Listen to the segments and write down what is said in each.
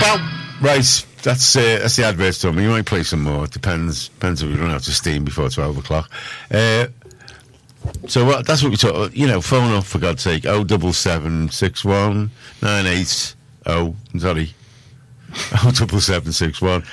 Right, that's the adverts done. We might play some more. Depends if we run out of steam before 12 o'clock. So that's what we talk. Phone up for God's sake. 07761 980. Sorry. 07761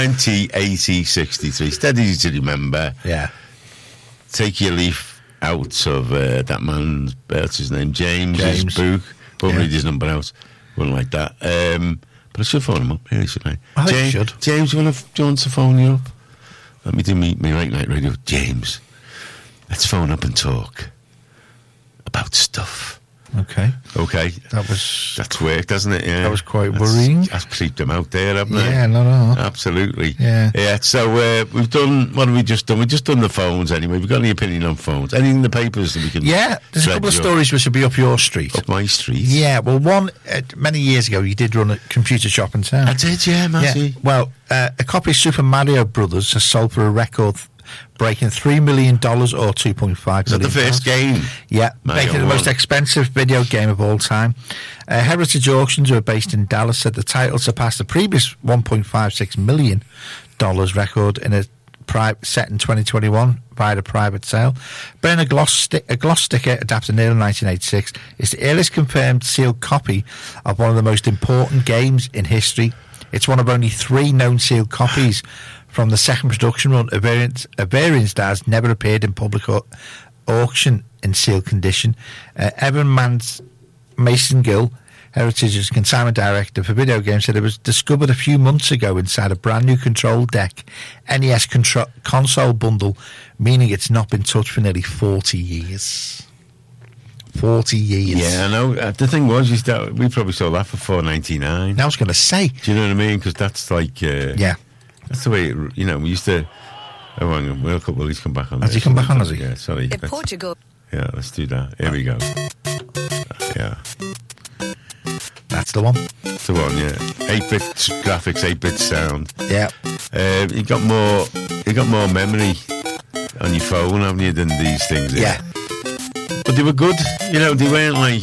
908063. It's dead easy to remember. Yeah. Take your leaf out of that man's. What's his name? James. Book. Won't read his number out. Wouldn't like that. But I should phone him up, really, shouldn't I? I think you should. James, do you want to phone you up? Let me do me late night radio. James, let's phone up and talk about stuff. Okay. That's worked, hasn't it? Yeah. That was quite worrying. That's creeped them out there, haven't they? Yeah, no. Absolutely. Yeah. Yeah, so we've done, what have we just done? We've just done the phones anyway. We've got any opinion on phones? Anything in the papers that we can... Yeah, there's a couple of stories which will be up your street. Up my street? Yeah, well, one, many years ago, you did run a computer shop in town. I did, yeah, Matty. Yeah. Well, a copy of Super Mario Brothers has sold for a record breaking $3 million or $2.5 million. Is that the first game? Yeah, making it the most expensive video game of all time. Heritage Auctions, who are based in Dallas, said the title surpassed the previous $1.56 million record in a set in 2021 via a private sale. Burn a gloss sticker adapted in 1986 is the earliest confirmed sealed copy of one of the most important games in history. It's one of only 3 known sealed copies from the second production run. A variant that has never appeared in public auction in sealed condition. Evan Mason-Gill, Heritage's consignment director for video games, said it was discovered a few months ago inside a brand new control deck NES console bundle, meaning it's not been touched for nearly 40 years. 40 years. Yeah, I know. The thing was, we probably sold that for $4.99. I was going to say. Do you know what I mean? Because that's like... yeah. That's the way, we used to... Oh, hang on. Will he's come back on. Has he come back on, has he? Yeah, sorry. In Portugal. Yeah, let's do that. Here we go. Yeah. That's the one. That's the one, yeah. 8-bit graphics, 8-bit sound. Yeah. You got more memory on your phone, haven't you, than these things? Yeah. But they were good. They weren't like...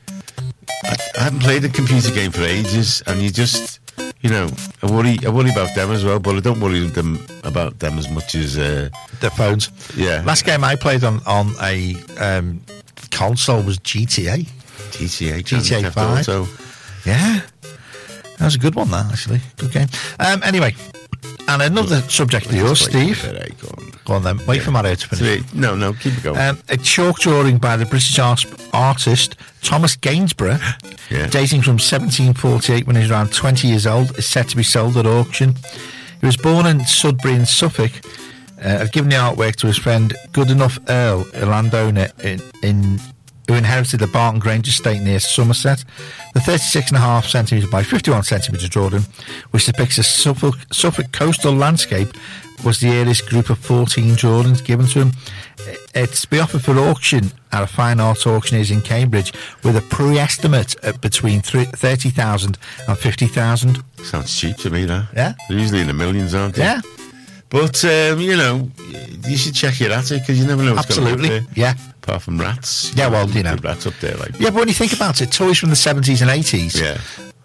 I haven't played a computer game for ages, and you just... I worry about them as well, but I don't worry about them as much as... their phones. Yeah. Last game I played on a console was GTA. GTA 5. Auto. Yeah. That was a good one, that, actually. Good game. Anyway, and another subject of yours, Steve. Go on then. Wait for Mario to finish. No, keep it going. A chalk drawing by the British artist Thomas Gainsborough, dating from 1748 when he was around 20 years old, is set to be sold at auction. He was born in Sudbury in Suffolk. Had given the artwork to his friend Goodenough Earl, a landowner who inherited the Barton Grange estate near Somerset. The 36.5 centimetre by 51 centimetre drawing, which depicts a Suffolk coastal landscape, was the earliest group of 14 drawings given to him. It's to be offered for auction at a fine art auctioneers in Cambridge with a pre-estimate at between 30,000 and 50,000. Sounds cheap to me, that. Yeah. They're usually in the millions, aren't they? Yeah. But, you should check it at it, because you never know what's going to be up there. Yeah. Apart from rats. Yeah, well, Rats up there, like... Yeah, but when you think about it, toys from the 70s and 80s... Yeah.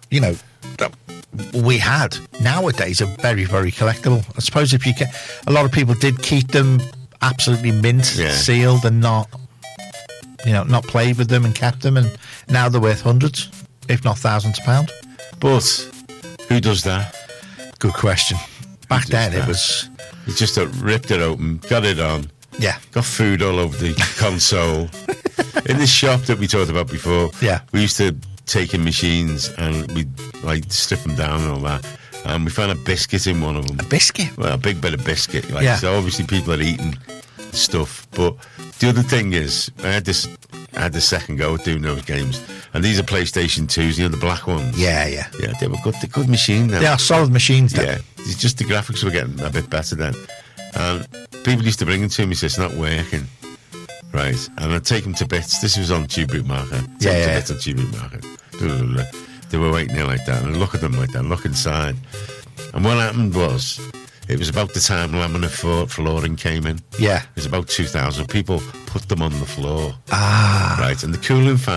We had nowadays are very, very collectible. I suppose if you can, a lot of people did keep them absolutely sealed and not played with them and kept them, and now they're worth hundreds, if not thousands of pounds. But who does that? Good question. Back then it was... You just ripped it open, got it on. Yeah. Got food all over the console. In this shop that we talked about before, we used to take in machines and we'd strip them down and all that. And we found a biscuit in one of them. A biscuit? Well, a big bit of biscuit. So obviously people are eating stuff. But the other thing is, I had the second go at doing those games. And these are PlayStation 2s, the black ones. Yeah. Yeah, they were good. They're good machines then. They are solid machines then. Yeah. It's just the graphics were getting a bit better then. And people used to bring them to me and say, it's not working. Right. And I'd take them to bits. This was on Tube Route Market. Bits on Tube Route Market. They were waiting there like that. And I'd look at them like that, look inside. And what happened was, it was about the time laminate flooring came in. Yeah. It was about 2000. People put them on the floor. Ah. Right. And the cooling fan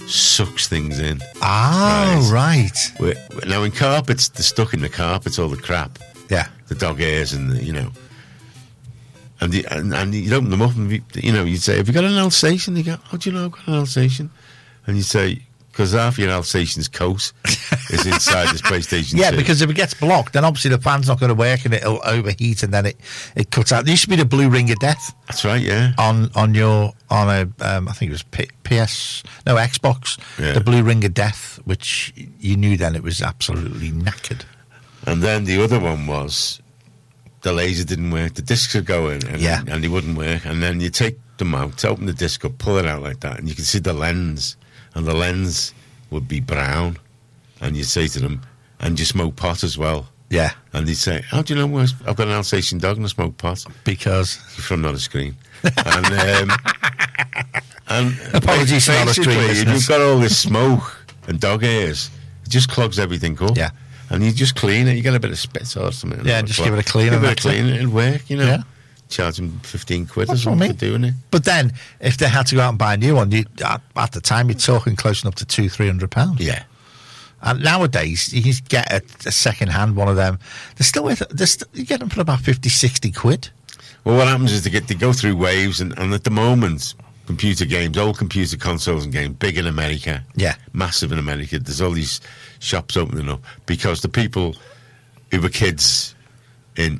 sucks things in. Oh, right. Now in carpets, they're stuck in the carpets, all the crap. Yeah. The dog hairs and and you'd open them up and you'd say, have you got an Alsatian? They go, how do you know I've got an Alsatian? And you'd say, because half your Alsatian's coat is inside this PlayStation 2. Yeah, because if it gets blocked, then obviously the fan's not going to work and it'll overheat and then it cuts out. There used to be the blue ring of death. That's right, yeah. On I think it was Xbox, yeah. The blue ring of death, which you knew then it was absolutely knackered. And then the other one was the laser didn't work. The discs would go in and they wouldn't work. And then you take them out, open the disc up, pull it out like that, and you can see the lens. And the lens would be brown. And you'd say to them, and you smoke pot as well. Yeah. And they'd say, how do you know I've got an Alsatian dog and I smoke pot? Because? From not a screen. And apologies for not a screen, if you've got all this smoke and dog hairs, it just clogs everything up. Yeah. And you just clean it. You get a bit of spit or something. Yeah, just give it a clean. Give it a clean, it'll work, Yeah. Charge them 15 quid That's or something for doing it. But then, if they had to go out and buy a new one, at the time, you're talking close enough to £200-300. Yeah. And nowadays, you can get a second-hand one of them. You get them for about 50-60 quid. Well, what happens is they go through waves, and at the moment, computer games, old computer consoles and games, big in America. Yeah. Massive in America. There's all these shops opening up because the people who were kids in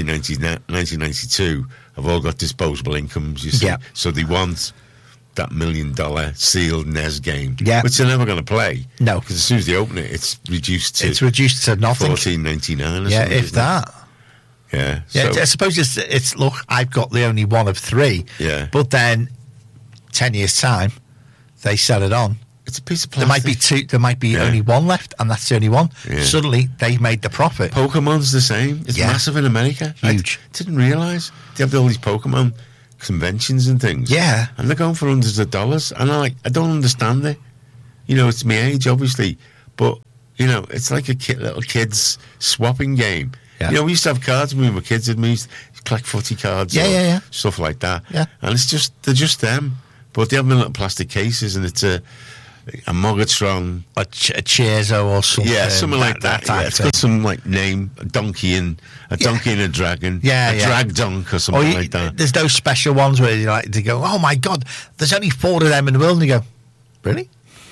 1992 have all got disposable incomes, you see. Yeah. So they want that $1 million sealed NES game, which they're never going to play. No. Because as soon as they open it, it's reduced to nothing. $14.99 or yeah, something. If that. Yeah. Yeah, I suppose it's look, I've got the only one of 3. Yeah. But then, 10 years' time, they sell it on. It's a piece of plastic. There might be only one left, and that's the only one. Yeah. Suddenly, they've made the profit. Pokemon's the same. It's massive in America. Huge. I didn't realise. They have all these Pokemon conventions and things. Yeah. And they're going for hundreds of dollars. And I don't understand it. It's my age, obviously. But, it's like a little kid's swapping game. Yeah. We used to have cards when we were kids. We used to collect footy cards. Yeah. Stuff like that. Yeah. And they're just them. But they have them in little plastic cases, and it's a Mogatron, a Cheerzo or something. Yeah, something like that. Type it's got some name, a donkey and a dragon. Yeah, drag donk or something like that. There's those special ones where you like to go, oh my God, there's only 4 of them in the world, and you go, really?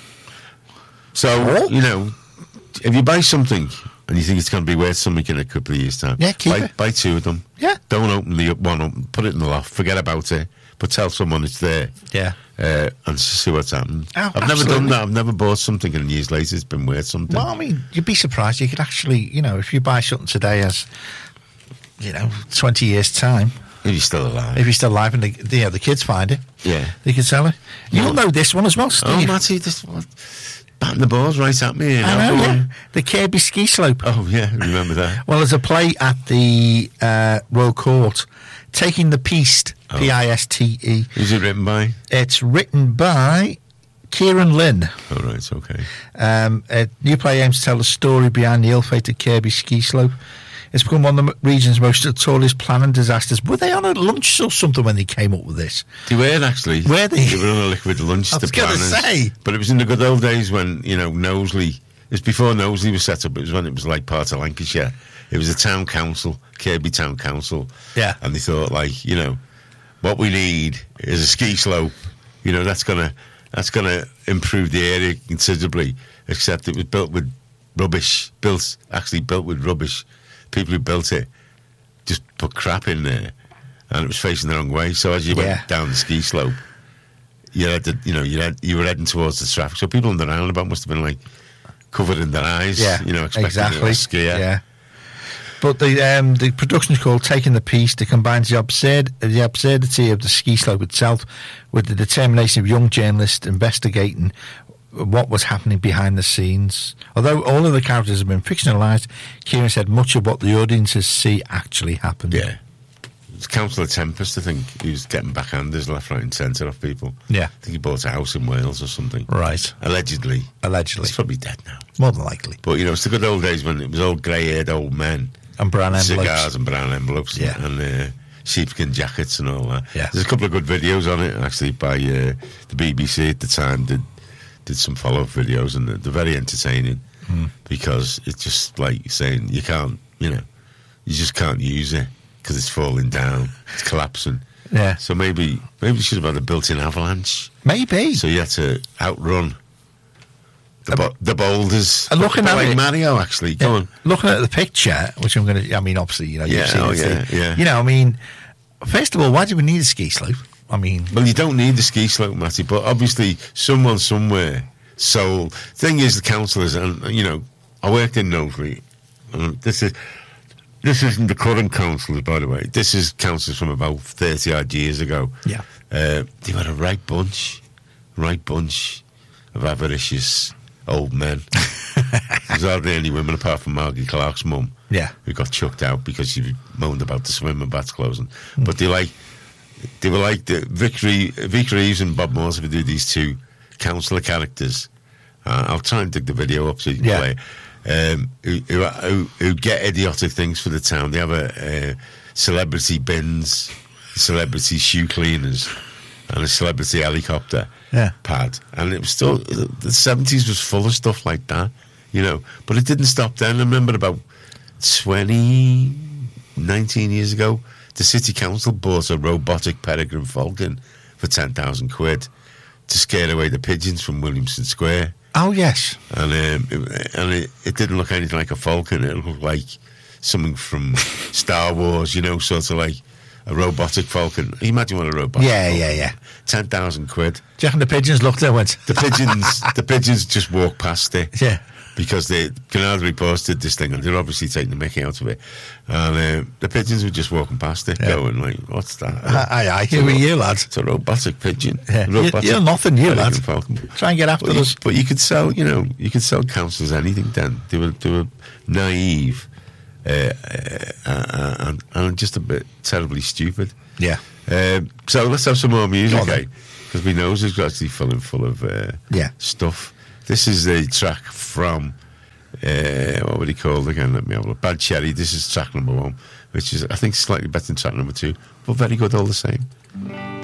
So if you buy something and you think it's going to be worth something in a couple of years' time, buy 2 of them. Yeah. Don't open the one up, put it in the loft, forget about it, but tell someone it's there. Yeah. And see what's happened. Oh, I've never done that. I've never bought something and years later it's been worth something. Well, I mean, you'd be surprised. You could actually, if you buy something today as, 20 years' time. If you're still alive. And the kids find it. Yeah. They can sell it. You'll know this one as well, Steve. Oh, Matty, this one. Batting the balls right at me. I know, yeah. The Kirby ski slope. Oh, yeah, remember that. Well, there's a play at the Royal Court, Taking the Piste, P-I-S-T-E. Who's it written by? It's written by Kieran Lynn. Oh, right, okay. A new play aims to tell the story behind the ill-fated Kirby ski slope. It's become one of the region's most notorious planning disasters. Were they on a lunch or something when they came up with this? They were, actually. Were they? They were on a liquid lunch. I was going to say. But it was in the good old days when, Knowsley... It was before Knowsley was set up. It was when it was like part of Lancashire. It was the town council, Kirby Town Council. Yeah. And they thought, what we need is a ski slope. That's gonna improve the area considerably. Except it was built with rubbish. Built with rubbish. People who built it just put crap in there, and it was facing the wrong way. So as you went down the ski slope, you were heading towards the traffic. So people on the roundabout must have been covered in their eyes. Yeah, expecting exactly. A skier. Yeah. But the production is called Taking the Piste. It combines the absurdity of the ski slope itself with the determination of young journalists investigating what was happening behind the scenes. Although all of the characters have been fictionalised, Kieran said much of what the audiences see actually happened. Yeah. It's Councillor Tempest, I think, he was getting backhanders left, right and centre off people. Yeah. I think he bought a house in Wales or something. Right. Allegedly. He's probably dead now. More than likely. But, it's the good old days when it was all grey-haired old men. And brown envelopes. Cigars and brown envelopes. Yeah. And sheepskin jackets and all that. Yeah. There's a couple of good videos on it, actually, by the BBC at the time. did some follow-up videos, and they're very entertaining because it's just like saying you just can't use it because it's falling down, it's collapsing. Yeah. So maybe you should have had a built-in avalanche. Maybe. So you had to outrun the boulders. And looking at like it, Mario, actually. Go on. Looking at the picture, which I'm going to, I mean, obviously, you've seen it. Yeah. You know, I mean, first of all, why do we need a ski slope? I mean, well, you don't need the ski slope, Matty, but obviously someone somewhere sold. Thing is, the councillors, and I worked in Knowsley, and this isn't the current councillors, by the way. This is councillors from about 30 odd years ago. Yeah. They were a right bunch of avaricious old men. There's hardly any women apart from Margie Clark's mum. Yeah. Who got chucked out because she moaned about the swimming baths closing. But they were like the Vic Reeves and Bob Morse, if we do these two councillor characters. I'll try and dig the video up so you can play it. Who get idiotic things for the town. They have a celebrity bins, celebrity shoe cleaners, and a celebrity helicopter pad. And it was still, the 70s was full of stuff like that, But it didn't stop then. I remember about 19 years ago, the city council bought a robotic peregrine falcon for 10,000 quid to scare away the pigeons from Williamson Square. Oh, yes. And it didn't look anything like a falcon. It looked like something from Star Wars, sort of like a robotic falcon. Imagine what a robotic falcon. Yeah. 10,000 quid. Do you reckon the pigeons looked at it? The pigeons just walked past it. Yeah. Because the Canada Reports did this thing, and they're obviously taking the mickey out of it. And the pigeons were just walking past it, going like, "What's that?" Aye, who are you, lad? It's a robotic pigeon. Yeah. You're nothing, you lad. Falcon. Try and get after us. But you could sell, councils anything. Then they were naive and just a bit terribly stupid. Yeah. So let's have some more music, because my nose is actually full of stuff. This is a track from, what would he call it again? Let me have a look. Bad Cherry. This is track number 1, which is, I think, slightly better than track number 2, but very good all the same.